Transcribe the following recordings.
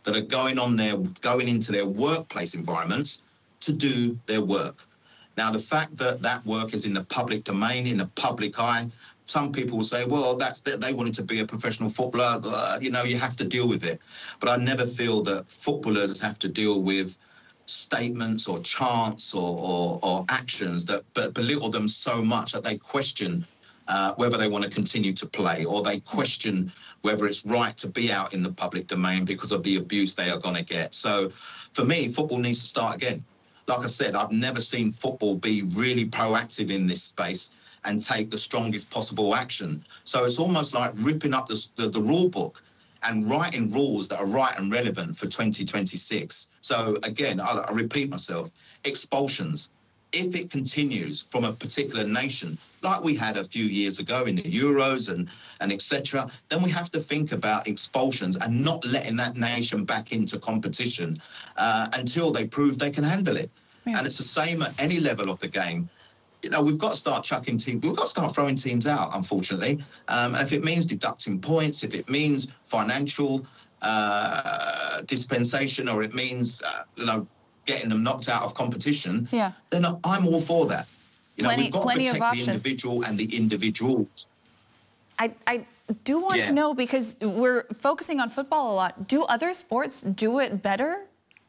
that are going into their workplace environments to do their work. Now, the fact that that work is in the public domain, in the public eye, some people will say, well, they wanted to be a professional footballer, you know, you have to deal with it. But I never feel that footballers have to deal with statements or chants or actions that belittle them so much that they question whether they want to continue to play, or they question whether it's right to be out in the public domain because of the abuse they are going to get. So for me, football needs to start again. Like I said, I've never seen football be really proactive in this space and take the strongest possible action. So it's almost like ripping up the rule book and writing rules that are right and relevant for 2026. So again, I repeat myself, expulsions. If it continues from a particular nation, like we had a few years ago in the Euros and etc., then we have to think about expulsions and not letting that nation back into competition until they prove they can handle it. Yeah. And it's the same at any level of the game. You know, we've got to start chucking teams, we've got to start throwing teams out, unfortunately. And if it means deducting points, if it means financial dispensation, or it means, you know, getting them knocked out of competition, yeah, then I'm all for that. You know, we've got to protect the individual and the individuals. I do want to know, because we're focusing on football a lot, do other sports do it better?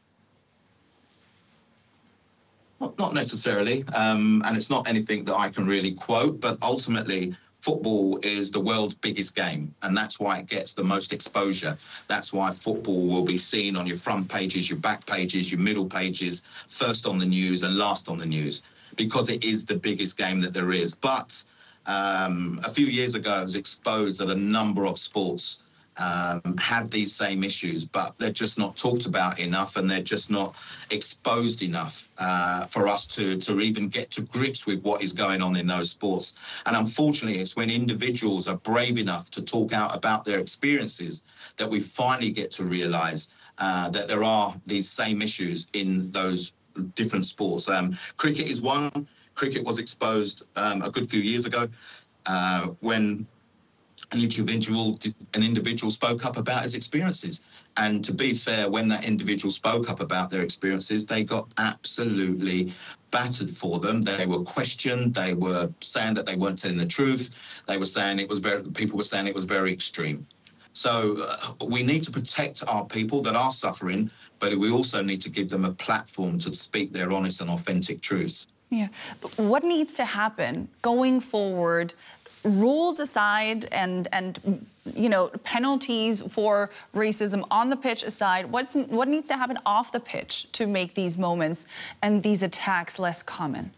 Not necessarily, and it's not anything that I can really quote, but ultimately football is the world's biggest game, and that's why it gets the most exposure. That's why football will be seen on your front pages, your back pages, your middle pages, first on the news and last on the news, because it is the biggest game that there is. But a few years ago, it was exposed that a number of sports have these same issues, but they're just not talked about enough, and they're just not exposed enough for us to even get to grips with what is going on in those sports. And unfortunately, it's when individuals are brave enough to talk out about their experiences that we finally get to realize that there are these same issues in those different sports. Cricket is one. Cricket was exposed a good few years ago when an individual spoke up about his experiences. And to be fair, when that individual spoke up about their experiences, they got absolutely battered for them. They were questioned. They were saying that they weren't telling the truth. They were saying people were saying it was very extreme. So we need to protect our people that are suffering, but we also need to give them a platform to speak their honest and authentic truths. Yeah. But what needs to happen going forward, rules aside, and you know, penalties for racism on the pitch aside, what needs to happen off the pitch to make these moments and these attacks less common?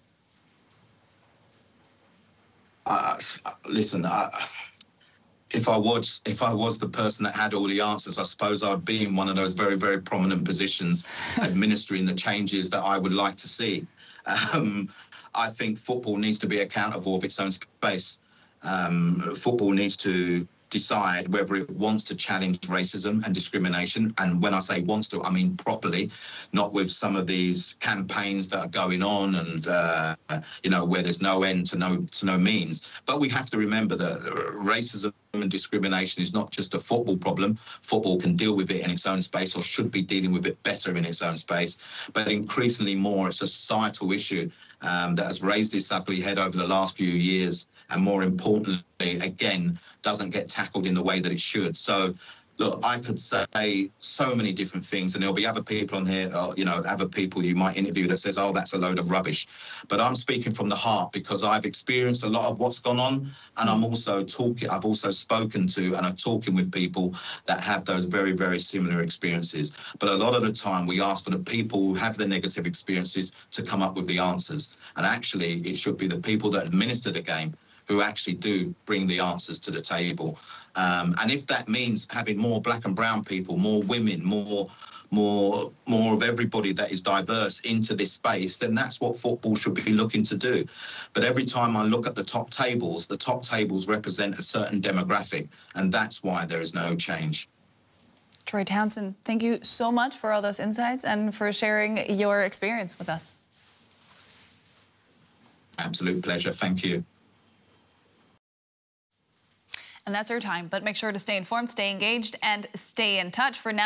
Listen, if I was the person that had all the answers, I suppose I'd be in one of those very, very prominent positions administering the changes that I would like to see. I think football needs to be accountable of its own space. Football needs to decide whether it wants to challenge racism and discrimination. And when I say wants to, I mean properly, not with some of these campaigns that are going on and, you know, where there's no end to no means. But we have to remember that racism and discrimination is not just a football problem. Football can deal with it in its own space, or should be dealing with it better in its own space. But increasingly more, it's a societal issue that has raised its ugly head over the last few years, and more importantly, again, doesn't get tackled in the way that it should. So, look, I could say so many different things, and there'll be other people on here, you know, other people you might interview that says, oh, that's a load of rubbish. But I'm speaking from the heart, because I've experienced a lot of what's gone on, and I've also spoken to and I'm talking with people that have those very, very similar experiences. But a lot of the time we ask for the people who have the negative experiences to come up with the answers. And actually, it should be the people that administer the game who actually do bring the answers to the table. And if that means having more black and brown people, more women, more of everybody that is diverse into this space, then that's what football should be looking to do. But every time I look at the top tables represent a certain demographic, and that's why there is no change. Troy Townsend, thank you so much for all those insights and for sharing your experience with us. Absolute pleasure. Thank you. And that's our time, but make sure to stay informed, stay engaged, and stay in touch. For now,